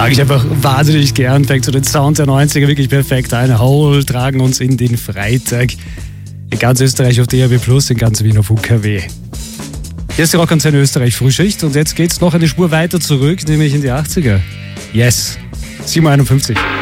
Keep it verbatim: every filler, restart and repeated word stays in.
Mag ich einfach wahnsinnig gern. Fängt so den Sound der neunziger wirklich perfekt ein. Hole tragen uns in den Freitag. In ganz Österreich auf D A B plus, in ganz Wien auf U K W. Hier ist die Rockantenne Österreich Frühschicht und jetzt geht's noch eine Spur weiter zurück, nämlich in die achtziger. Yes, sieben Uhr einundfünfzig.